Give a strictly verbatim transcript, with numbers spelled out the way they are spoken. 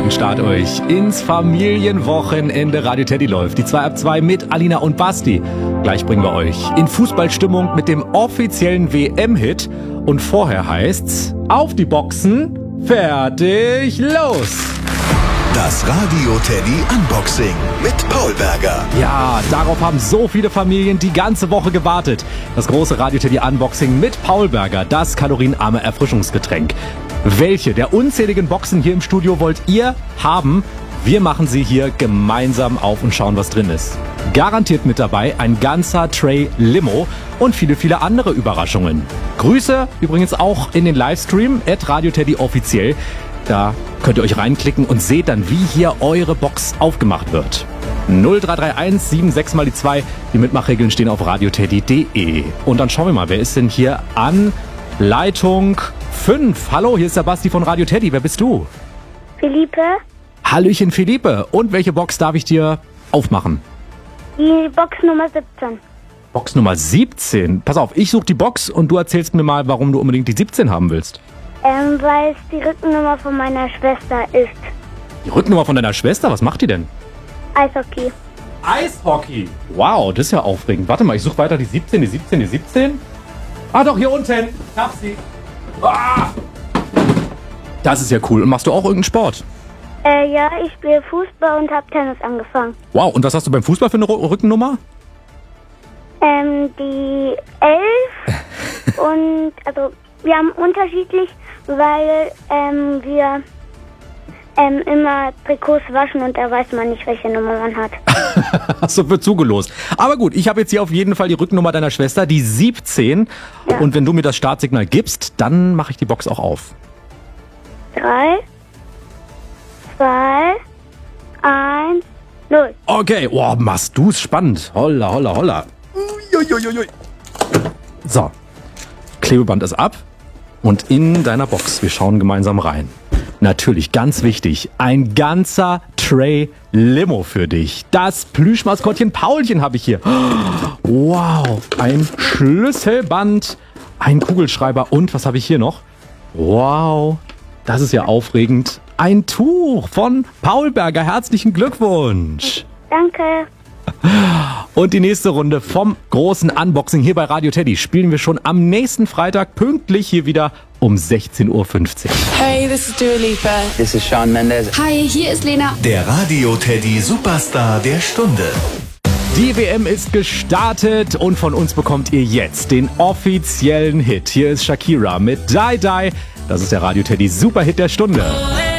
guten Start euch ins Familienwochenende. Radio Teddy läuft. Die zwei ab zwei mit Alina und Basti. Gleich bringen wir euch in Fußballstimmung mit dem offiziellen W M-Hit. Und vorher heißt's, auf die Boxen, fertig, los! Das Radio Teddy Unboxing mit Paul Berger. Ja, darauf haben so viele Familien die ganze Woche gewartet. Das große Radio Teddy Unboxing mit Paul Berger, das kalorienarme Erfrischungsgetränk. Welche der unzähligen Boxen hier im Studio wollt ihr haben? Wir machen sie hier gemeinsam auf und schauen, was drin ist. Garantiert mit dabei ein ganzer Tray Limo und viele, viele andere Überraschungen. Grüße übrigens auch in den Livestream at Radio Teddy offiziell. Da könnt ihr euch reinklicken und seht dann, wie hier eure Box aufgemacht wird. null drei drei eins sieben sechs mal die zwei. Die Mitmachregeln stehen auf radioteddy punkt de. Und dann schauen wir mal, wer ist denn hier an Leitung fünf? Hallo, hier ist der Basti von Radio Teddy. Wer bist du? Philippe. Hallöchen, Philippe. Und welche Box darf ich dir aufmachen? Die Box Nummer siebzehn. Box Nummer siebzehn. Pass auf, ich suche die Box und du erzählst mir mal, warum du unbedingt die siebzehn haben willst. Ähm, weil es die Rückennummer von meiner Schwester ist. Die Rückennummer von deiner Schwester? Was macht die denn? Eishockey. Eishockey? Wow, das ist ja aufregend. Warte mal, ich suche weiter die siebzehn, die siebzehn, die siebzehn. Ah, doch, hier unten. Ich hab sie. Ah! Das ist ja cool. Und machst du auch irgendeinen Sport? Äh, ja, ich spiele Fußball und habe Tennis angefangen. Wow, und was hast du beim Fußball für eine R- Rückennummer? Ähm, die elf. Und, also, wir haben unterschiedlich, weil, ähm, wir, ähm, immer Trikots waschen und da weiß man nicht, welche Nummer man hat. Hast du für zugelost. Aber gut, ich habe jetzt hier auf jeden Fall die Rückennummer deiner Schwester, die siebzehn. Ja. Und wenn du mir das Startsignal gibst, dann mache ich die Box auch auf. Drei, zwei, eins, null. Okay, wow, machst du's spannend. Holla, holla, holla. Uiuiuiui. So, Klebeband ist ab und in deiner Box. Wir schauen gemeinsam rein. Natürlich, ganz wichtig, ein ganzer Tray Limo für dich. Das Plüschmaskottchen Paulchen habe ich hier. Wow, ein Schlüsselband, ein Kugelschreiber und was habe ich hier noch? Wow, das ist ja aufregend. Ein Tuch von Paul Berger. Herzlichen Glückwunsch. Danke. Und die nächste Runde vom großen Unboxing hier bei Radio Teddy spielen wir schon am nächsten Freitag pünktlich hier wieder um sechzehn Uhr fünfzig. Hey, this is Dua Lipa. This is Shawn Mendes. Hi, hier ist Lena. Der Radio Teddy Superstar der Stunde. Die W M ist gestartet und von uns bekommt ihr jetzt den offiziellen Hit. Hier ist Shakira mit Die Die. Das ist der Radio Teddy Superhit der Stunde.